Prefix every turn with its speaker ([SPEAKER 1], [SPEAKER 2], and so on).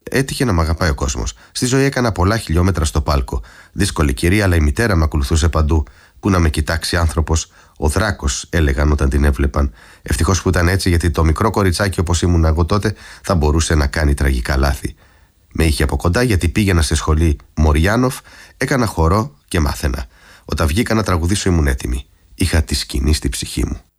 [SPEAKER 1] Έτυχε να μ' αγαπάει ο κόσμος. Στη ζωή έκανα πολλά χιλιόμετρα στο πάλκο. Δύσκολη κυρία, αλλά η μητέρα με ακολουθούσε παντού. Πού να με κοιτάξει άνθρωπος, ο δράκος, έλεγαν όταν την έβλεπαν. Ευτυχώς που ήταν έτσι, γιατί το μικρό κοριτσάκι όπως ήμουν εγώ τότε θα μπορούσε να κάνει τραγικά λάθη. Με είχε από κοντά γιατί πήγαινα στη σχολή Μοριάνοφ, έκανα χορό και μάθαινα. Όταν βγήκα να τραγουδήσω ήμουν έτοιμη. Είχα τη σκηνή στη ψυχή μου.